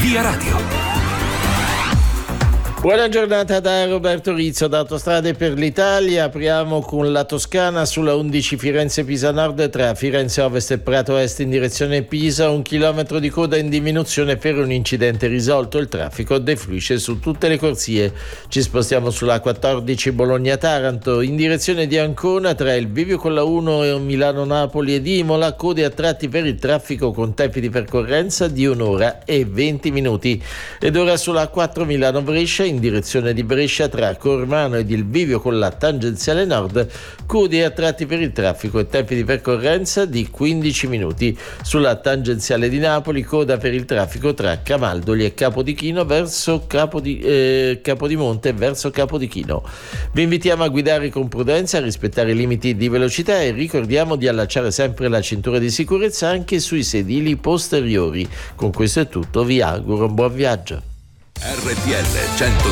Via Radio. Buona giornata da Roberto Rizzo da Autostrade per l'Italia. Apriamo con la Toscana sulla 11 Firenze-Pisa Nord tra Firenze Ovest e Prato Est in direzione Pisa, 1 chilometro di coda in diminuzione per un incidente risolto. Il traffico defluisce su tutte le corsie. Ci spostiamo sulla 14 Bologna-Taranto in direzione di Ancona tra il bivio con la 1 e Milano-Napoli ed Imola, code a tratti per il traffico con tempi di percorrenza di 1 ora e 20 minuti. Ed ora sulla 4 Milano-Brescia in direzione di Brescia tra Cormano ed il bivio con la tangenziale nord, code a tratti per il traffico e tempi di percorrenza di 15 minuti. Sulla tangenziale di Napoli, coda per il traffico tra Camaldoli e Capodichino verso Capodimonte verso Capodichino. Vi invitiamo a guidare con prudenza, a rispettare i limiti di velocità e ricordiamo di allacciare sempre la cintura di sicurezza anche sui sedili posteriori. Con questo è tutto, vi auguro un buon viaggio. RTL 100